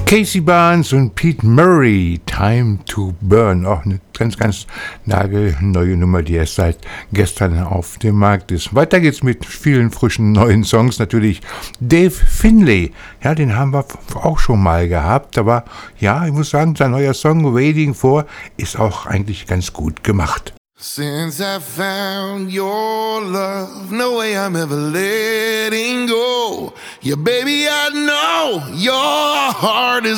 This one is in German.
Casey Barnes und Pete Murray, Time to Burn. Auch eine ganz nagelneue Nummer, die erst seit gestern auf dem Markt ist. Weiter geht's mit vielen frischen neuen Songs. Natürlich Dave Finlay. Ja, den haben wir auch schon mal gehabt. Aber ja, ich muss sagen, sein neuer Song Waiting For ist auch eigentlich ganz gut gemacht. Since I found your love, no way I'm ever letting go. Yeah, baby, I know your heart is